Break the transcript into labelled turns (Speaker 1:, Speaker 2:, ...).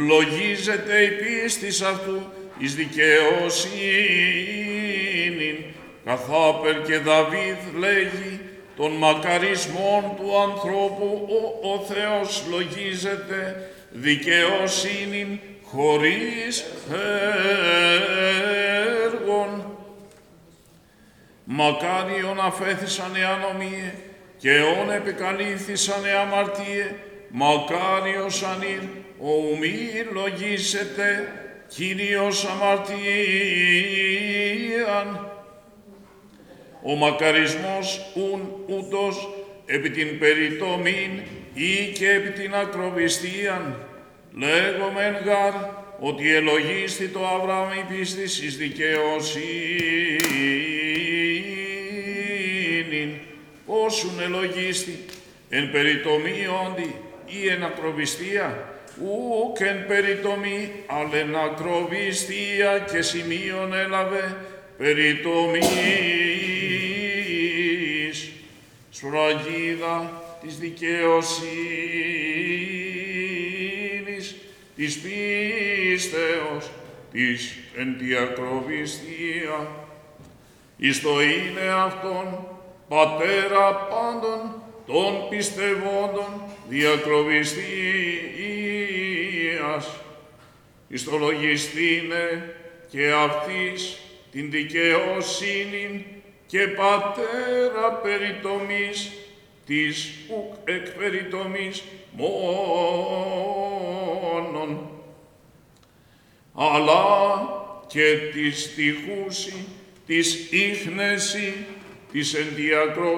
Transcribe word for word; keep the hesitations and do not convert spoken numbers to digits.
Speaker 1: λογίζεται η πίστης αυτού εις δικαιοσύνην, καθάπερ και Δαβίδ λέγει, των μακαρισμών του ανθρώπου ο, ο Θεός λογίζεται δικαιοσύνην χωρίς έργων. Μακάριον αφέθησαν εανομίε και όν επικαλύφθησαν αμαρτίε, μακάριος ανήρ ο ουμή λογίζεται Κύριος αμαρτίαν. Ο μακαρισμός ουν ούτως επί την περιτομήν ή και επί την ακροβιστίαν, λέγομεν γάρ ότι ελογίστη το Αβραάμ η πίστης εις δικαιοσύνην. Όσουν ελογίστη εν περιτομή όντι ή εν ακροβιστία, ουκ εν περιτομή, αλλά εν ακροβιστία και σημείων έλαβε περιτομής. Σφραγίδα της δικαιοσύνης, της πίστεως, της εν τη ακροβιστία, εις το είναι αυτόν, πατέρα πάντων των πιστευόντων διακροβιστίας, εις το λογιστήνε και αυτής την δικαιοσύνην και πατέρα περιτομής, της ουκ εκ περιτομής μόνον, αλλά και της τυχούση, της ίχνεση, της εν